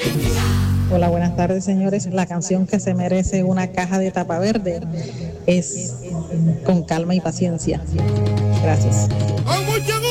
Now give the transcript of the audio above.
Hola, buenas tardes, señores. La canción que se merece una caja de tapa verde es Con calma y paciencia. Gracias. Con mucho